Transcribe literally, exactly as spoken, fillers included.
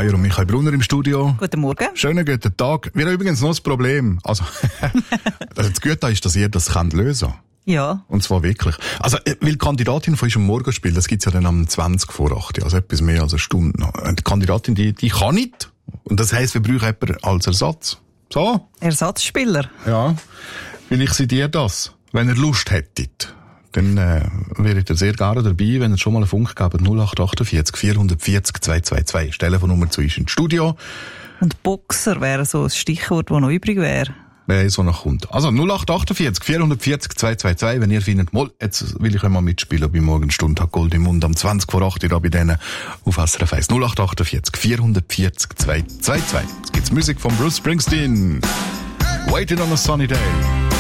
Meier und Michael Brunner im Studio. Guten Morgen. Schönen guten Tag. Wir haben übrigens noch das Problem. Also, das Gute ist, dass ihr das könnt lösen. Ja. Und zwar wirklich. Also, weil die Kandidatin von unserem Morgenspiel, das gibt's ja dann am zwanzig vor acht, also etwas mehr als eine Stunde noch. Die Kandidatin, die, die kann nicht. Und das heisst, wir brauchen jemanden als Ersatz. So? Ersatzspieler. Ja. Vielleicht seid ihr das. Wenn ihr Lust hättet, dann äh, wäret ihr sehr gerne dabei, wenn ihr schon mal einen Funk gebt. null acht achtundvierzig vierhundertvierzig zweihundertzweiundzwanzig. Telefonnummer zu uns ins Studio. Und Boxer wäre so ein Stichwort, das noch übrig wäre. Wer so noch kommt. Also null acht achtundvierzig vierhundertvierzig zweihundertzweiundzwanzig, wenn ihr findet, mal, jetzt will ich einmal mitspielen bei Morgenstunde, hat Gold im Mund am zwanzig vor acht, da bei denen auf S R F eins. null acht achtundvierzig vierhundertvierzig zweihundertzweiundzwanzig. Jetzt gibt's Musik von Bruce Springsteen. Waiting on a Sunny Day.